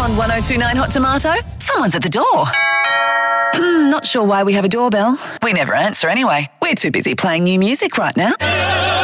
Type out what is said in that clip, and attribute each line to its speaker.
Speaker 1: On 1029 Hot Tomato, someone's at the door. Not sure why we have a doorbell. We never answer anyway. We're too busy playing new music right now.